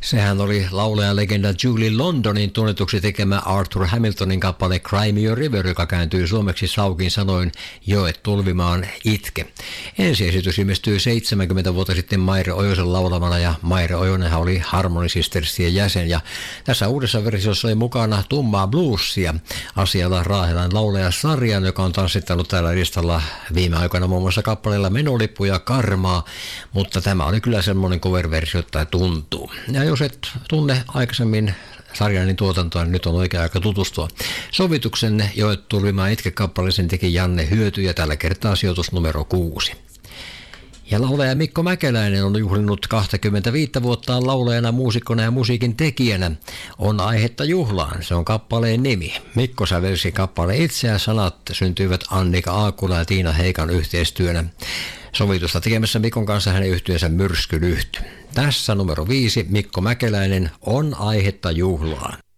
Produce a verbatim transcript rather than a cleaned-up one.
Sehän oli laulajalegenda Julie Londonin tunnetuksi tekemä Arthur Hamiltonin kappale Cry Me a River, joka kääntyy suomeksi saukin sanoin Joet tulvimaan itke. Ensiesitys ilmestyi seitsemänkymmentä vuotta sitten Maire Ojosen laulamana ja Maire Ojonenhan oli Harmony Sistersien jäsen ja tässä uudessa versiossa oli mukana tummaa bluesia asialla Raahelan laulajasarjan, joka on tanssittanut täällä listalla viime aikoina muun muassa kappaleilla Menolippu ja Karmaa, mutta tämä oli kyllä semmoinen cover-versio, että tuntuu. Ja jos et tunne aikaisemmin sarjanin tuotantoa, niin nyt on oikea aika tutustua. Sovituksen Joet tulvimaan itke kappaleeseen teki Janne Hyöty ja tällä kertaa sijoitus numero kuusi. Ja laulaja Mikko Mäkeläinen on juhlinut kaksikymmentäviisi vuotta laulajana, muusikkona ja musiikin tekijänä. On aihetta juhlaan, se on kappaleen nimi. Mikko sävelsi kappaleen itse ja sanat syntyivät Annika Aakula ja Tiina Heikan yhteistyönä. Sovitusta tekemässä Mikon kanssa hänen yhtyeensä Myrskylyhty. Tässä numero viisi, Mikko Mäkeläinen, On aihetta juhlaan.